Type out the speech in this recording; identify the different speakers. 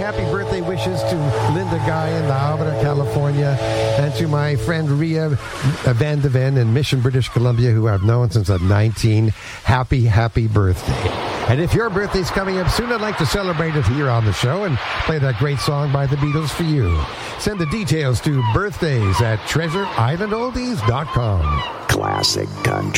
Speaker 1: happy birthday wishes to Linda Guy in La Habra, California, and to my friend Ria Van de Ven in Mission, British Columbia, who I've known since I'm 19. Happy birthday. And if your birthday's coming up soon, I'd like to celebrate it here on the show and play that great song by the Beatles for you. Send the details to birthdays@treasureislandoldies.com.
Speaker 2: Classic country.